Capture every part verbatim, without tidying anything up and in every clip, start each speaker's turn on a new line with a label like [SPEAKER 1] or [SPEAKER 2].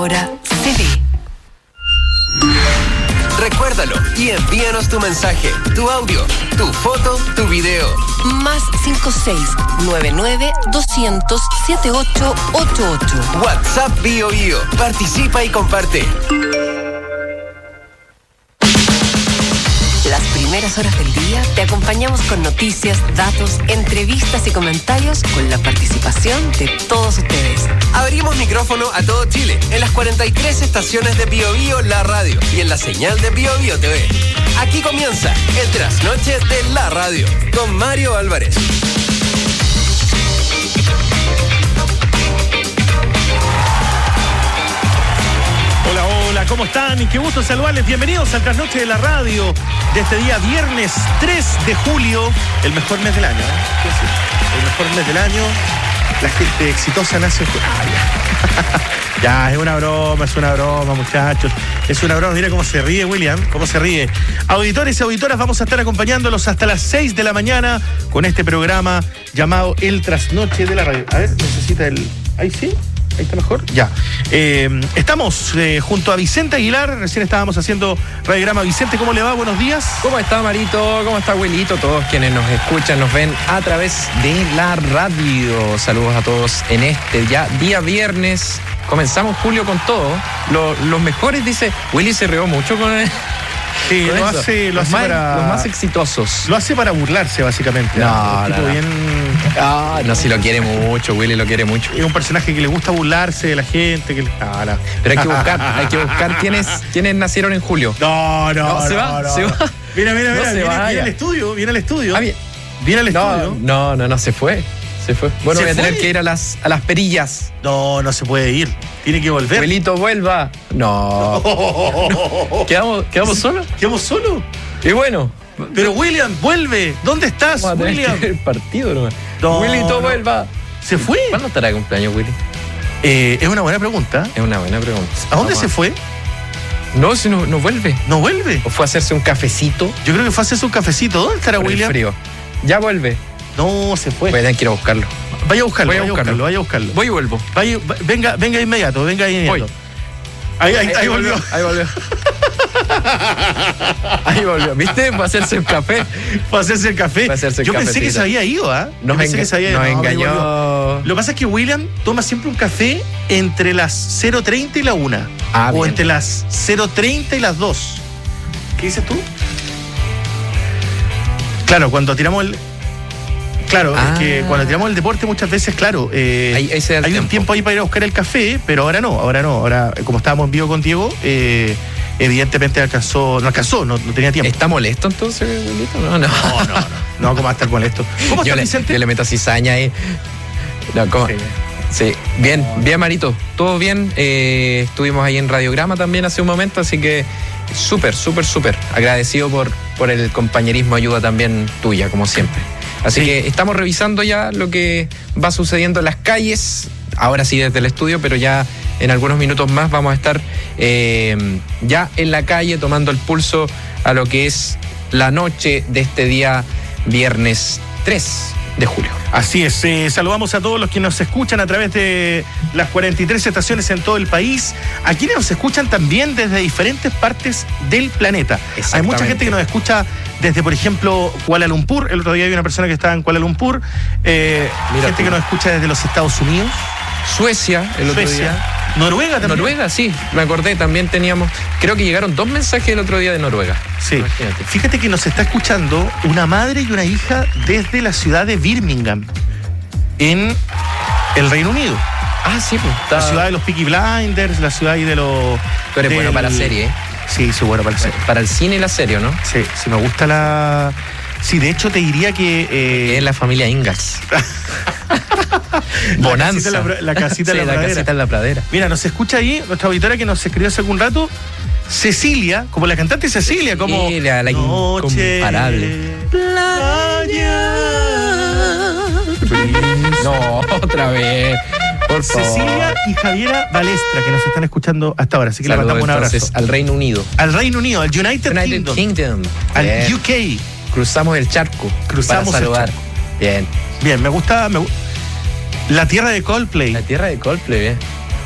[SPEAKER 1] ahora se ve.
[SPEAKER 2] Recuérdalo y envíanos tu mensaje, tu audio, tu foto, tu video.
[SPEAKER 1] Más cinco seis nueve nueve dos cero cero siete ocho ocho ocho.
[SPEAKER 2] WhatsApp Bio Bio. Participa y comparte.
[SPEAKER 1] Las primeras horas del día te acompañamos con noticias, datos, entrevistas y comentarios con la participación de todos ustedes.
[SPEAKER 2] Abrimos micrófono a todo Chile en las cuarenta y tres estaciones de Bio Bio La Radio y en la señal de Bio Bio T V. Aquí comienza el Trasnoche de la Radio con Mario Álvarez.
[SPEAKER 3] Hola, hola, ¿cómo están? Y qué gusto saludarles. Bienvenidos al Trasnoche de la Radio de este día viernes tres de julio, el mejor mes del año, ¿eh? Sí, el mejor mes del año. La gente exitosa nace en julio. Ah, ya. Ya, es una broma, es una broma, muchachos. Es una broma. Mira cómo se ríe, William, cómo se ríe. Auditores y auditoras, vamos a estar acompañándolos hasta las seis de la mañana con este programa llamado El Trasnoche de la Radio. A ver, necesita el... ¿Ahí sí? ¿Ahí está mejor? Ya. Eh, estamos eh, junto a Vicente Aguilar. Recién estábamos haciendo Radiograma. Vicente, ¿cómo le va? Buenos días.
[SPEAKER 4] ¿Cómo está, Marito? ¿Cómo está, abuelito? Todos quienes nos escuchan, nos ven a través de la radio. Saludos a todos en este ya día viernes. Comenzamos julio con todo. Lo, los mejores, dice, Willy se rió mucho con el...
[SPEAKER 3] Sí, lo
[SPEAKER 4] eso.
[SPEAKER 3] hace, lo
[SPEAKER 4] los,
[SPEAKER 3] hace
[SPEAKER 4] más,
[SPEAKER 3] para...
[SPEAKER 4] los más exitosos.
[SPEAKER 3] Lo hace para burlarse, básicamente.
[SPEAKER 4] No,
[SPEAKER 3] un tipo
[SPEAKER 4] no, no.
[SPEAKER 3] bien...
[SPEAKER 4] Ah, no, si lo quiere mucho, Willy lo quiere mucho.
[SPEAKER 3] Es un personaje que le gusta burlarse de la gente. Que... Ah, no.
[SPEAKER 4] Pero hay que buscar, hay que buscar quiénes, quiénes nacieron en julio.
[SPEAKER 3] No, no,
[SPEAKER 4] No, se
[SPEAKER 3] no,
[SPEAKER 4] va,
[SPEAKER 3] no.
[SPEAKER 4] se va.
[SPEAKER 3] Mira, mira,
[SPEAKER 4] No
[SPEAKER 3] mira,
[SPEAKER 4] se
[SPEAKER 3] viene,
[SPEAKER 4] vaya.
[SPEAKER 3] viene al estudio, viene al estudio.
[SPEAKER 4] Ah, bien.
[SPEAKER 3] Viene al
[SPEAKER 4] No,
[SPEAKER 3] estudio.
[SPEAKER 4] no, no, no, se fue. Se fue. Bueno,
[SPEAKER 3] ¿Se
[SPEAKER 4] voy a tener
[SPEAKER 3] fue?
[SPEAKER 4] que ir a las, a las perillas.
[SPEAKER 3] No, no se puede ir. Tiene que volver.
[SPEAKER 4] Abuelito, vuelva. No. ¿Quedamos, quedamos solos?
[SPEAKER 3] ¿Quedamos solos?
[SPEAKER 4] Y bueno.
[SPEAKER 3] Pero William, vuelve. ¿Dónde estás,
[SPEAKER 4] Vamos a tener
[SPEAKER 3] William?
[SPEAKER 4] que ir al partido nomás.
[SPEAKER 3] No,
[SPEAKER 4] Wilito,
[SPEAKER 3] no.
[SPEAKER 4] vuelva.
[SPEAKER 3] ¿Se fue?
[SPEAKER 4] ¿Cuándo estará de cumpleaños, Willy?
[SPEAKER 3] Eh, es una buena pregunta.
[SPEAKER 4] Es una buena pregunta.
[SPEAKER 3] ¿A dónde
[SPEAKER 4] Vamos
[SPEAKER 3] se fue?
[SPEAKER 4] No, si no, no vuelve.
[SPEAKER 3] ¿No vuelve?
[SPEAKER 4] ¿O fue a hacerse un cafecito?
[SPEAKER 3] Yo creo que fue a hacerse un cafecito. ¿Dónde estará
[SPEAKER 4] Por el
[SPEAKER 3] William?
[SPEAKER 4] frío. Ya vuelve.
[SPEAKER 3] No, se fue.
[SPEAKER 4] Voy a tener que ir a buscarlo.
[SPEAKER 3] Vaya a buscarlo,
[SPEAKER 4] Voy a
[SPEAKER 3] vaya a
[SPEAKER 4] buscarlo.
[SPEAKER 3] buscarlo, vaya a buscarlo.
[SPEAKER 4] Voy y vuelvo.
[SPEAKER 3] Vaya, va- venga, venga inmediato, venga inmediato.
[SPEAKER 4] Voy.
[SPEAKER 3] Ahí, ahí, ahí volvió.
[SPEAKER 4] Ahí volvió. Ahí volvió. ¿Viste? Va a hacerse un café.
[SPEAKER 3] Para hacerse el café.
[SPEAKER 4] Para hacerse el
[SPEAKER 3] Yo pensé que
[SPEAKER 4] cafecito.
[SPEAKER 3] se había ido, ¿ah? Yo
[SPEAKER 4] Nos,
[SPEAKER 3] pensé
[SPEAKER 4] enga-
[SPEAKER 3] que se había ido.
[SPEAKER 4] nos
[SPEAKER 3] No, ahí volvió.
[SPEAKER 4] engañó.
[SPEAKER 3] Lo que pasa es que William toma siempre un café entre las cero treinta y la una.
[SPEAKER 4] Ah,
[SPEAKER 3] o
[SPEAKER 4] bien.
[SPEAKER 3] entre las cero treinta y las dos. ¿Qué dices tú? Claro, cuando tiramos el... Claro,
[SPEAKER 4] Ah.
[SPEAKER 3] es que cuando tiramos el deporte muchas veces, claro, eh,
[SPEAKER 4] Ahí- ahí se da el
[SPEAKER 3] hay un
[SPEAKER 4] tiempo.
[SPEAKER 3] tiempo ahí para ir a buscar el café, pero ahora no, ahora no. Ahora, como estábamos en vivo con Diego, eh, evidentemente alcanzó, no alcanzó, no, no tenía tiempo.
[SPEAKER 4] ¿Está molesto entonces, abuelito? No, no.
[SPEAKER 3] No, no, no, no, ¿cómo va a estar molesto? ¿Cómo
[SPEAKER 4] Yo
[SPEAKER 3] está
[SPEAKER 4] le,
[SPEAKER 3] Vicente?
[SPEAKER 4] yo le meto cizaña ahí. No, ¿cómo?
[SPEAKER 3] Sí.
[SPEAKER 4] Sí, bien, bien, Marito. Todo bien. Eh, estuvimos ahí en Radiograma también hace un momento, así que súper, súper, súper. Agradecido por, por el compañerismo, ayuda también tuya, como siempre. Así
[SPEAKER 3] Sí.
[SPEAKER 4] que estamos revisando ya lo que va sucediendo en las calles. Ahora sí desde el estudio, pero ya en algunos minutos más vamos a estar eh, ya en la calle tomando el pulso a lo que es la noche de este día viernes tres de julio.
[SPEAKER 3] Así es, eh, saludamos a todos los que nos escuchan a través de las cuarenta y tres estaciones en todo el país, a quienes nos escuchan también desde diferentes partes del planeta. Hay mucha
[SPEAKER 4] Exactamente.
[SPEAKER 3] gente que nos escucha desde, por ejemplo, Kuala Lumpur. El otro día había una persona que estaba en Kuala Lumpur. Eh,
[SPEAKER 4] Mira
[SPEAKER 3] gente
[SPEAKER 4] tú.
[SPEAKER 3] que nos escucha desde los Estados Unidos,
[SPEAKER 4] Suecia, el otro
[SPEAKER 3] Suecia,
[SPEAKER 4] día.
[SPEAKER 3] Noruega también.
[SPEAKER 4] Noruega, sí, me acordé, también teníamos, creo que llegaron dos mensajes el otro día de Noruega.
[SPEAKER 3] Sí.
[SPEAKER 4] Imagínate.
[SPEAKER 3] Fíjate que nos está escuchando una madre y una hija desde la ciudad de Birmingham, en el Reino Unido.
[SPEAKER 4] Ah, sí, pues.
[SPEAKER 3] La
[SPEAKER 4] está-
[SPEAKER 3] ciudad de los Peaky Blinders, la ciudad ahí de los...
[SPEAKER 4] Tú eres
[SPEAKER 3] del-
[SPEAKER 4] bueno para la serie, ¿eh?
[SPEAKER 3] Sí, soy bueno para la serie.
[SPEAKER 4] Para el cine y la serie, ¿no?
[SPEAKER 3] Sí, sí, me gusta la... Sí, de hecho te diría que... eh,
[SPEAKER 4] Es la familia Ingalls. Bonanza.
[SPEAKER 3] La casita en la, la casita en
[SPEAKER 4] Sí,
[SPEAKER 3] la
[SPEAKER 4] la
[SPEAKER 3] pradera.
[SPEAKER 4] casita en la pradera.
[SPEAKER 3] Mira, nos escucha ahí nuestra auditora que nos escribió hace algún rato, Cecilia, como la cantante Cecilia, como...
[SPEAKER 4] Sí, la- la
[SPEAKER 3] Noche,
[SPEAKER 4] incomparable.
[SPEAKER 3] playa.
[SPEAKER 4] No, otra vez. Por favor.
[SPEAKER 3] Cecilia y Javiera Balestra, que nos están escuchando hasta ahora, así que
[SPEAKER 4] Saludos,
[SPEAKER 3] le mandamos un abrazo.
[SPEAKER 4] entonces, al Reino Unido.
[SPEAKER 3] Al Reino Unido, al United,
[SPEAKER 4] United
[SPEAKER 3] Kingdom,
[SPEAKER 4] Kingdom.
[SPEAKER 3] al
[SPEAKER 4] Bien.
[SPEAKER 3] U K.
[SPEAKER 4] Cruzamos el charco.
[SPEAKER 3] Cruzamos
[SPEAKER 4] para
[SPEAKER 3] el
[SPEAKER 4] saludar.
[SPEAKER 3] charco.
[SPEAKER 4] Bien.
[SPEAKER 3] Bien, me gusta... me gu- La tierra de Coldplay.
[SPEAKER 4] La tierra de Coldplay, bien.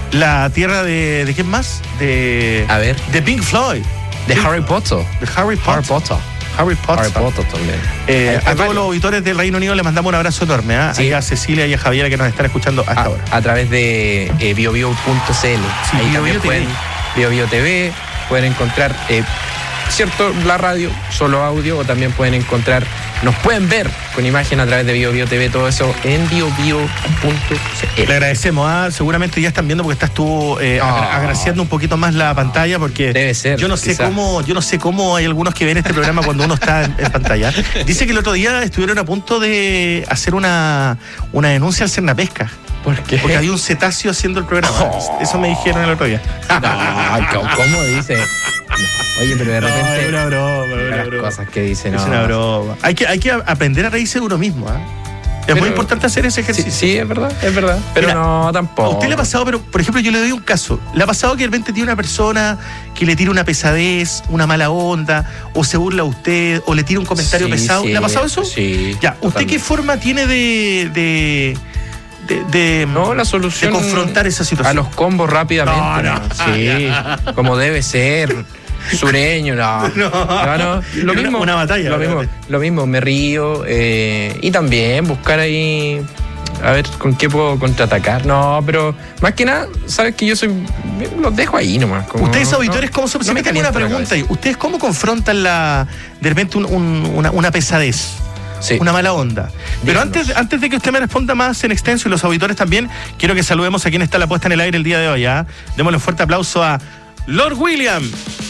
[SPEAKER 3] La tierra de... ¿De quién más? De...
[SPEAKER 4] A ver.
[SPEAKER 3] De Pink Floyd.
[SPEAKER 4] De
[SPEAKER 3] Pink
[SPEAKER 4] Harry
[SPEAKER 3] Floyd.
[SPEAKER 4] Potter.
[SPEAKER 3] De Harry Potter.
[SPEAKER 4] Harry Potter.
[SPEAKER 3] Harry Potter.
[SPEAKER 4] Harry Potter también.
[SPEAKER 3] Eh,
[SPEAKER 4] Hay- hay
[SPEAKER 3] a todos
[SPEAKER 4] varios.
[SPEAKER 3] los auditores del Reino Unido les mandamos un abrazo enorme. ¿eh?
[SPEAKER 4] Sí.
[SPEAKER 3] Ahí a Cecilia y a Javiera que nos están escuchando hasta
[SPEAKER 4] a,
[SPEAKER 3] ahora.
[SPEAKER 4] a través de eh, biobio punto c l.
[SPEAKER 3] Sí,
[SPEAKER 4] Ahí
[SPEAKER 3] Bio
[SPEAKER 4] también
[SPEAKER 3] Bio T V.
[SPEAKER 4] pueden, BioBio T V, pueden encontrar, eh, cierto, la radio, solo audio, o también pueden encontrar, nos pueden ver con imagen a través de BioBio T V, todo eso en biobio punto c
[SPEAKER 3] Le
[SPEAKER 4] l.
[SPEAKER 3] agradecemos, ¿ah? Seguramente ya están viendo porque estás tú eh,
[SPEAKER 4] Ah.
[SPEAKER 3] agra- agraciando un poquito más la pantalla porque
[SPEAKER 4] Debe ser,
[SPEAKER 3] yo no sé
[SPEAKER 4] quizás.
[SPEAKER 3] cómo, yo no sé cómo hay algunos que ven este programa cuando uno está en, en pantalla. Dice que el otro día estuvieron a punto de hacer una, una denuncia al Cernapesca.
[SPEAKER 4] ¿Por qué?
[SPEAKER 3] Porque había un cetáceo haciendo el programa.
[SPEAKER 4] Oh.
[SPEAKER 3] Eso me dijeron el otro día.
[SPEAKER 4] Ay, ¿cómo, cómo dice? No, oye, pero de
[SPEAKER 3] No,
[SPEAKER 4] repente
[SPEAKER 3] es una broma, es una
[SPEAKER 4] las
[SPEAKER 3] broma.
[SPEAKER 4] cosas que dice, no.
[SPEAKER 3] Es una broma. Hay que, hay que aprender a reírse de uno mismo. ¿ah? Es
[SPEAKER 4] Pero-
[SPEAKER 3] muy importante hacer ese
[SPEAKER 4] Sí,
[SPEAKER 3] ejercicio.
[SPEAKER 4] sí, es verdad, es verdad. Pero
[SPEAKER 3] Mira,
[SPEAKER 4] no,
[SPEAKER 3] ¿A
[SPEAKER 4] tampoco.
[SPEAKER 3] usted le ha pasado, pero por ejemplo yo le doy un caso? ¿Le ha pasado que de repente tiene una persona que le tira una pesadez, una mala onda, o se burla a usted, o le tira un comentario
[SPEAKER 4] Sí,
[SPEAKER 3] pesado?
[SPEAKER 4] sí,
[SPEAKER 3] ¿Le ha pasado eso?
[SPEAKER 4] Sí.
[SPEAKER 3] Ya, ¿usted
[SPEAKER 4] totalmente.
[SPEAKER 3] qué forma tiene de... de de, de-
[SPEAKER 4] No, la solución.
[SPEAKER 3] de confrontar esa situación?
[SPEAKER 4] A los combos rápidamente.
[SPEAKER 3] No, no.
[SPEAKER 4] Sí, como debe ser. Sureño, no.
[SPEAKER 3] No.
[SPEAKER 4] No, no. Lo
[SPEAKER 3] Una-
[SPEAKER 4] mismo.
[SPEAKER 3] una batalla,
[SPEAKER 4] Lo
[SPEAKER 3] una
[SPEAKER 4] mismo,
[SPEAKER 3] batalla.
[SPEAKER 4] lo mismo, me río. eh, y también buscar ahí. A ver con qué puedo contraatacar. No, pero más que nada, sabes que yo soy. Los dejo ahí nomás. como-
[SPEAKER 3] Ustedes auditores,
[SPEAKER 4] no,
[SPEAKER 3] ¿cómo se
[SPEAKER 4] no
[SPEAKER 3] se
[SPEAKER 4] me
[SPEAKER 3] me tengo una
[SPEAKER 4] caliento la
[SPEAKER 3] pregunta ahí?
[SPEAKER 4] cabeza.
[SPEAKER 3] ¿Ustedes cómo confrontan la de repente un- un- una, una pesadez?
[SPEAKER 4] Sí.
[SPEAKER 3] Una mala onda. Pero
[SPEAKER 4] Díganos.
[SPEAKER 3] antes, antes de que usted me responda más en extenso y los auditores también, quiero que saludemos a quien está la puesta en el aire el día de hoy. ¿ah? Démosle un fuerte aplauso a Lord William.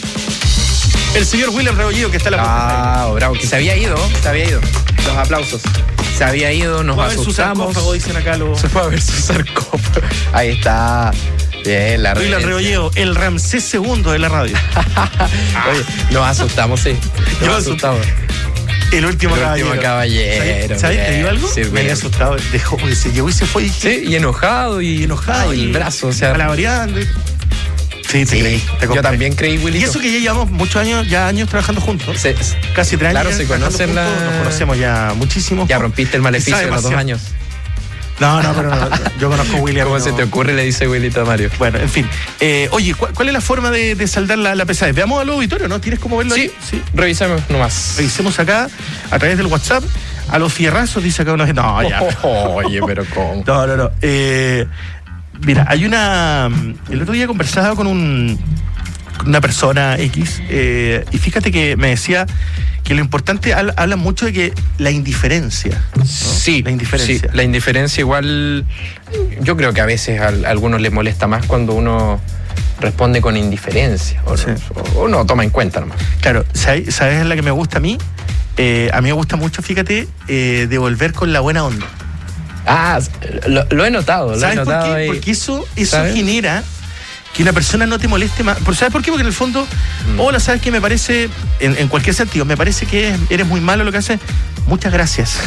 [SPEAKER 3] El señor William Rebollido que está en la puesta en el aire.
[SPEAKER 4] Ah, bravo, que se había ido, se había ido. Los aplausos. Se había ido, nos
[SPEAKER 3] Fue a ver su
[SPEAKER 4] asustamos.
[SPEAKER 3] sarcófago, dicen acá los...
[SPEAKER 4] Se fue a ver su sarcófago. Ahí está. Bien, la
[SPEAKER 3] William
[SPEAKER 4] reverencia.
[SPEAKER 3] Rebollido, el Ramsés segundo de la radio.
[SPEAKER 4] Oye, nos asustamos, sí. Nos
[SPEAKER 3] Yo
[SPEAKER 4] asustamos.
[SPEAKER 3] El último
[SPEAKER 4] El
[SPEAKER 3] caballero.
[SPEAKER 4] último caballero,
[SPEAKER 3] ¿Sabes? ¿Te
[SPEAKER 4] bien.
[SPEAKER 3] digo algo?
[SPEAKER 4] Sí,
[SPEAKER 3] me
[SPEAKER 4] bien.
[SPEAKER 3] había asustado. Dejó, oye, se llegó y se fue y dije,
[SPEAKER 4] Sí, y enojado y.
[SPEAKER 3] y enojado.
[SPEAKER 4] Ay,
[SPEAKER 3] y
[SPEAKER 4] el brazo, o sea.
[SPEAKER 3] palabreando. Sí, te
[SPEAKER 4] Sí,
[SPEAKER 3] creí, te
[SPEAKER 4] yo
[SPEAKER 3] compré.
[SPEAKER 4] también creí,
[SPEAKER 3] Y
[SPEAKER 4] Willy.
[SPEAKER 3] eso que ya llevamos muchos años, ya años trabajando juntos.
[SPEAKER 4] Se-
[SPEAKER 3] Casi tres
[SPEAKER 4] Claro,
[SPEAKER 3] años
[SPEAKER 4] se
[SPEAKER 3] trabajando
[SPEAKER 4] conocen
[SPEAKER 3] juntos,
[SPEAKER 4] la-
[SPEAKER 3] Nos conocemos ya muchísimo.
[SPEAKER 4] ya rompiste el maleficio
[SPEAKER 3] Sabe
[SPEAKER 4] de los dos
[SPEAKER 3] demasiado.
[SPEAKER 4] años.
[SPEAKER 3] No, no, pero no, yo conozco a William.
[SPEAKER 4] ¿Cómo
[SPEAKER 3] no.
[SPEAKER 4] se te ocurre? Le dice Willito a Mario.
[SPEAKER 3] Bueno, en fin. Eh, oye, ¿cuál, cuál es la forma de, de saldar la, la pesadez? Veamos al auditorio, ¿no? ¿Tienes cómo verlo
[SPEAKER 4] Sí,
[SPEAKER 3] ahí? Sí.
[SPEAKER 4] revisemos nomás.
[SPEAKER 3] Revisemos acá, a través del WhatsApp, a los fierrazos, dice acá uno. No, ya.
[SPEAKER 4] Oye, pero ¿cómo?
[SPEAKER 3] No, no, no. Eh, mira, hay una... El otro día conversaba con un con una persona X eh, y fíjate que me decía que lo importante, habla, habla mucho de que la indiferencia. ¿no?
[SPEAKER 4] Sí,
[SPEAKER 3] La indiferencia.
[SPEAKER 4] sí, la indiferencia igual, yo creo que a veces a, a algunos les molesta más cuando uno responde con indiferencia o,
[SPEAKER 3] Sí.
[SPEAKER 4] no, o no toma en cuenta nomás.
[SPEAKER 3] Claro, ¿sabes, ¿sabes la que me gusta a mí? Eh, a mí me gusta mucho, fíjate, eh, devolver con la buena onda.
[SPEAKER 4] Ah, lo, lo he notado, lo he
[SPEAKER 3] ¿Sabes por
[SPEAKER 4] notado.
[SPEAKER 3] qué?
[SPEAKER 4] ahí.
[SPEAKER 3] Porque eso, eso
[SPEAKER 4] ¿Sabes?
[SPEAKER 3] genera que una persona no te moleste más. ¿Por- ¿Sabes por qué? Porque en el fondo,
[SPEAKER 4] Mm.
[SPEAKER 3] hola, ¿sabes qué? Me parece, en, en cualquier sentido, me parece que eres, eres muy malo lo que haces. Muchas gracias.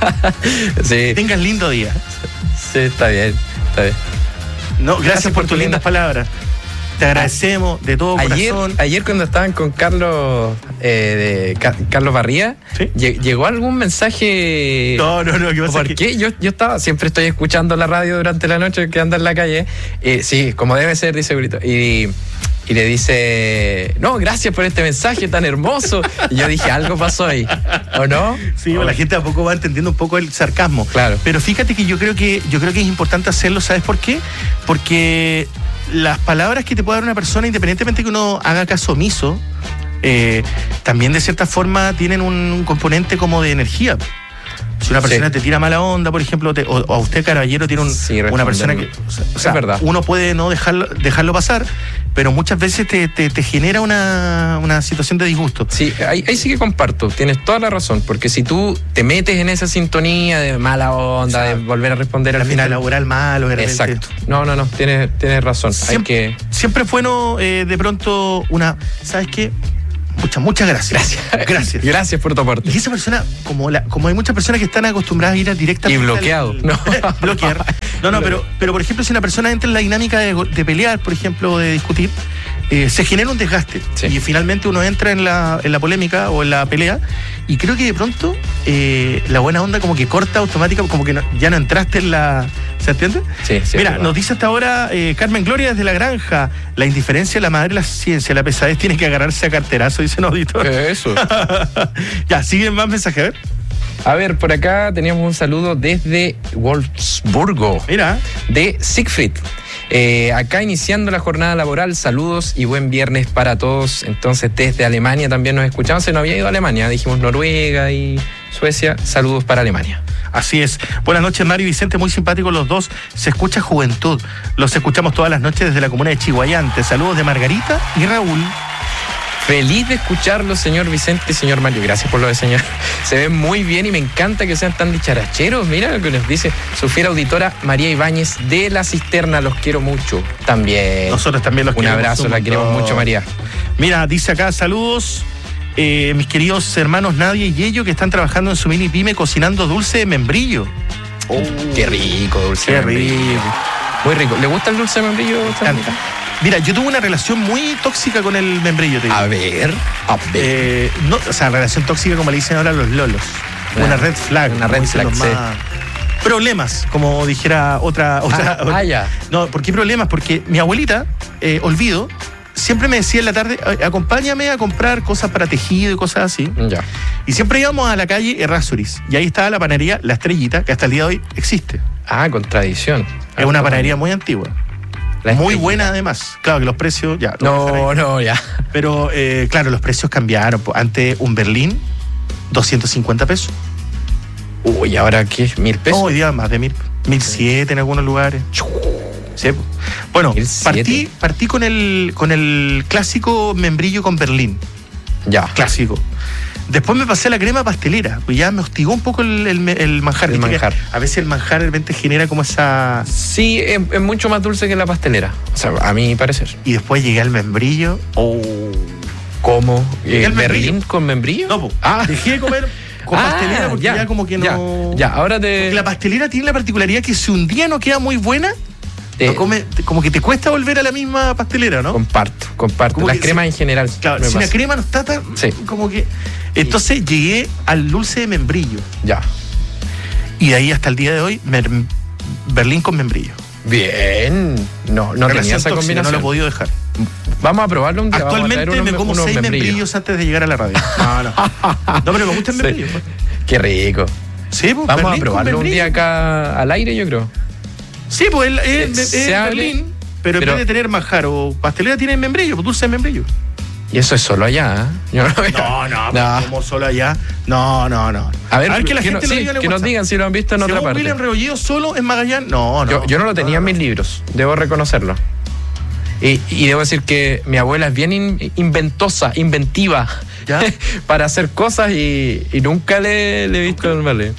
[SPEAKER 4] Sí,
[SPEAKER 3] Que tengas lindo día.
[SPEAKER 4] sí, está bien, está bien.
[SPEAKER 3] No, gracias, por tus lindas
[SPEAKER 4] linda-
[SPEAKER 3] palabras. Te agradecemos de todo
[SPEAKER 4] Ayer,
[SPEAKER 3] corazón.
[SPEAKER 4] ayer cuando estaban con Carlos eh, de Ca- Carlos Barría,
[SPEAKER 3] Sí.
[SPEAKER 4] lle- llegó algún mensaje.
[SPEAKER 3] No, no, no, ¿qué pasa?
[SPEAKER 4] ¿Por
[SPEAKER 3] Es que-
[SPEAKER 4] qué? Yo, yo estaba, siempre estoy escuchando la radio durante la noche que anda en la calle. Eh, sí, como debe ser, dice Brito. Y, y le dice, no, gracias por este mensaje tan hermoso. Y yo dije, algo pasó ahí, ¿o no?
[SPEAKER 3] Sí,
[SPEAKER 4] ¿O-
[SPEAKER 3] la gente a poco va entendiendo un poco el sarcasmo.
[SPEAKER 4] Claro.
[SPEAKER 3] Pero fíjate que yo creo que yo creo que es importante hacerlo, ¿sabes por qué? Porque las palabras que te puede dar una persona, independientemente que uno haga caso omiso, eh, también de cierta forma tienen un, un componente como de energía. Si una persona
[SPEAKER 4] Sí.
[SPEAKER 3] te tira mala onda, por ejemplo, te- o, o a usted, caballero, tiene un-
[SPEAKER 4] Sí,
[SPEAKER 3] una persona que...
[SPEAKER 4] responderlo.
[SPEAKER 3] O sea, o
[SPEAKER 4] Es
[SPEAKER 3] sea,
[SPEAKER 4] verdad.
[SPEAKER 3] uno puede no dejarlo, dejarlo pasar, pero muchas veces te, te- te genera una, una situación de disgusto.
[SPEAKER 4] Sí, ahí, ahí sí que comparto, tienes toda la razón, porque si tú te metes en esa sintonía de mala onda,
[SPEAKER 3] O sea,
[SPEAKER 4] de volver a responder
[SPEAKER 3] El
[SPEAKER 4] al
[SPEAKER 3] ambiente
[SPEAKER 4] final.
[SPEAKER 3] laboral malo, de repente.
[SPEAKER 4] Exacto. No, no, no, tienes, tienes razón.
[SPEAKER 3] Siempre,
[SPEAKER 4] Hay que.
[SPEAKER 3] siempre es bueno eh, de pronto una, ¿sabes qué? Muchas, muchas gracias.
[SPEAKER 4] Gracias.
[SPEAKER 3] Gracias.
[SPEAKER 4] Gracias por tu aporte.
[SPEAKER 3] Y esa persona, como la, como hay muchas personas que están acostumbradas a ir a directamente
[SPEAKER 4] Y bloqueado,
[SPEAKER 3] al-
[SPEAKER 4] no.
[SPEAKER 3] bloquear. No, no, pero, pero por ejemplo, si una persona entra en la dinámica de, de pelear, por ejemplo, o de discutir, eh, se genera un desgaste.
[SPEAKER 4] Sí.
[SPEAKER 3] Y finalmente uno entra en la, en la polémica o en la pelea. Y creo que de pronto eh, la buena onda como que corta automática, como que no, ya no entraste en la... ¿Se entiende?
[SPEAKER 4] Sí, sí.
[SPEAKER 3] Mira, nos dice hasta ahora eh, Carmen Gloria desde La Granja. La indiferencia es la madre de la ciencia. La pesadez tiene que agarrarse a carterazo, dice un auditor.
[SPEAKER 4] ¿Qué es eso?
[SPEAKER 3] Ya, siguen más mensajes, a ver.
[SPEAKER 4] A ver, por acá teníamos un saludo desde Wolfsburgo,
[SPEAKER 3] Mira.
[SPEAKER 4] de Siegfried. Eh, acá iniciando la jornada laboral, saludos y buen viernes para todos. Entonces, desde Alemania también nos escuchamos. Se nos había ido a Alemania, dijimos Noruega y Suecia. Saludos para Alemania.
[SPEAKER 3] Así es. Buenas noches, Mario y Vicente, muy simpáticos los dos. Se escucha Juventud. Los escuchamos todas las noches desde la comuna de Chihuayante. Saludos de Margarita y Raúl.
[SPEAKER 4] Feliz de escucharlo, señor Vicente y señor Mario. Gracias por lo de señor. Se ven muy bien y me encanta que sean tan dicharacheros. Mira lo que nos dice su fiel auditora María Ibáñez de La Cisterna. Los quiero mucho también.
[SPEAKER 3] Nosotros también los
[SPEAKER 4] Un
[SPEAKER 3] queremos.
[SPEAKER 4] abrazo,
[SPEAKER 3] un
[SPEAKER 4] la queremos
[SPEAKER 3] montón.
[SPEAKER 4] mucho, María.
[SPEAKER 3] Mira, dice acá, saludos, eh, mis queridos hermanos Nadia y Yello, que están trabajando en su mini pyme cocinando dulce de membrillo.
[SPEAKER 4] Oh, qué rico, dulce
[SPEAKER 3] Qué
[SPEAKER 4] de membrillo.
[SPEAKER 3] rico.
[SPEAKER 4] Muy rico. ¿Le gusta el dulce de membrillo?
[SPEAKER 3] Canta. Mira, yo tuve una relación muy tóxica con el membrillo, te digo.
[SPEAKER 4] A ver, a ver.
[SPEAKER 3] Eh, no, o sea, relación tóxica como le dicen ahora los lolos.
[SPEAKER 4] Ah,
[SPEAKER 3] una red flag.
[SPEAKER 4] una
[SPEAKER 3] como
[SPEAKER 4] red
[SPEAKER 3] dicen
[SPEAKER 4] flag,
[SPEAKER 3] los
[SPEAKER 4] sí.
[SPEAKER 3] más- Problemas, como dijera otra... otra
[SPEAKER 4] Ah, ah, ya.
[SPEAKER 3] No, ¿por qué problemas? Porque mi abuelita, eh, olvido, siempre me decía en la tarde, "Ay, acompáñame a comprar cosas para tejido y cosas así".
[SPEAKER 4] Ya.
[SPEAKER 3] Y siempre íbamos a la calle Errázuriz. Y ahí estaba la panadería La Estrellita, que hasta el día de hoy existe.
[SPEAKER 4] Ah, contradicción.
[SPEAKER 3] Es una panadería muy antigua.
[SPEAKER 4] La
[SPEAKER 3] Muy
[SPEAKER 4] Estrellita.
[SPEAKER 3] buena además. Claro que los precios, ya. lo voy a dejar
[SPEAKER 4] No,
[SPEAKER 3] ahí.
[SPEAKER 4] no, ya.
[SPEAKER 3] Pero eh, claro, los precios cambiaron. po. Antes un Berlín, doscientos cincuenta pesos.
[SPEAKER 4] Uy, ¿ahora qué? ¿Mil
[SPEAKER 3] No,
[SPEAKER 4] pesos?
[SPEAKER 3] hoy día más de mil. mil siete en algunos lugares. Sí, po. Bueno,
[SPEAKER 4] mil siete.
[SPEAKER 3] partí, partí con el con el clásico membrillo con Berlín.
[SPEAKER 4] Ya.
[SPEAKER 3] Clásico. Después me pasé a la crema pastelera, pues ya me hostigó un poco el, el- el manjar.
[SPEAKER 4] El
[SPEAKER 3] Viste que
[SPEAKER 4] manjar.
[SPEAKER 3] A veces el manjar de repente genera como esa...
[SPEAKER 4] Sí, es, es mucho más dulce que la pastelera. O sea, a mi parecer.
[SPEAKER 3] Y después llegué al membrillo. Oh.
[SPEAKER 4] ¿Cómo?
[SPEAKER 3] Llegué al
[SPEAKER 4] ¿Berlín
[SPEAKER 3] membrillo.
[SPEAKER 4] con membrillo?
[SPEAKER 3] No, po.
[SPEAKER 4] Ah.
[SPEAKER 3] Dejé de comer con
[SPEAKER 4] Ah,
[SPEAKER 3] pastelera porque ya, como que
[SPEAKER 4] ya,
[SPEAKER 3] no...
[SPEAKER 4] Ya, ahora te...
[SPEAKER 3] Porque la pastelera tiene la particularidad que si un día no queda muy buena,
[SPEAKER 4] te-
[SPEAKER 3] no come- te- como que te cuesta volver a la misma pastelera, ¿no?
[SPEAKER 4] Comparto, comparto.
[SPEAKER 3] Como
[SPEAKER 4] Las
[SPEAKER 3] que
[SPEAKER 4] cremas
[SPEAKER 3] si-
[SPEAKER 4] en general.
[SPEAKER 3] Claro,
[SPEAKER 4] me
[SPEAKER 3] si la
[SPEAKER 4] pasa.
[SPEAKER 3] crema no está tan...
[SPEAKER 4] Sí.
[SPEAKER 3] Como que... Entonces llegué al dulce de membrillo.
[SPEAKER 4] Ya.
[SPEAKER 3] Y de ahí hasta el día de hoy, mer- Berlín con membrillo.
[SPEAKER 4] Bien. No, no tenía
[SPEAKER 3] Relación
[SPEAKER 4] esa
[SPEAKER 3] tóxica,
[SPEAKER 4] combinación.
[SPEAKER 3] no lo he podido dejar.
[SPEAKER 4] Vamos a probarlo un día. vamos a
[SPEAKER 3] Actualmente
[SPEAKER 4] traer unos,
[SPEAKER 3] me como
[SPEAKER 4] unos
[SPEAKER 3] seis
[SPEAKER 4] membrillos.
[SPEAKER 3] membrillos antes de llegar a la radio. No, no. No, pero me gusta el
[SPEAKER 4] Sí.
[SPEAKER 3] membrillo. pues.
[SPEAKER 4] Qué rico.
[SPEAKER 3] Sí, pues,
[SPEAKER 4] Vamos
[SPEAKER 3] Berlín
[SPEAKER 4] a
[SPEAKER 3] con
[SPEAKER 4] probarlo un
[SPEAKER 3] membrillo.
[SPEAKER 4] día acá al aire, yo creo.
[SPEAKER 3] Sí, pues el- el-
[SPEAKER 4] Se-
[SPEAKER 3] es
[SPEAKER 4] se abre,
[SPEAKER 3] Berlín, pero,
[SPEAKER 4] pero-
[SPEAKER 3] en vez de tener manjar o pastelera tiene membrillo, pues dulce de membrillo.
[SPEAKER 4] Y eso es solo allá, ¿eh? Yo no, veo.
[SPEAKER 3] No, no,
[SPEAKER 4] No.
[SPEAKER 3] como solo allá. No, no, no.
[SPEAKER 4] A ver,
[SPEAKER 3] que la
[SPEAKER 4] que,
[SPEAKER 3] gente
[SPEAKER 4] no-
[SPEAKER 3] lo
[SPEAKER 4] sí,
[SPEAKER 3] diga en el
[SPEAKER 4] que nos
[SPEAKER 3] WhatsApp.
[SPEAKER 4] digan si lo han visto en otra
[SPEAKER 3] Según
[SPEAKER 4] parte.
[SPEAKER 3] William Rebolledo solo en Magallanes. No, no.
[SPEAKER 4] Yo, yo no lo tenía
[SPEAKER 3] no,
[SPEAKER 4] en mis
[SPEAKER 3] no.
[SPEAKER 4] libros, debo reconocerlo. Y, y debo decir que mi abuela es bien in- inventosa, inventiva
[SPEAKER 3] ¿Ya?
[SPEAKER 4] para hacer cosas y, y nunca le, le he visto el vale.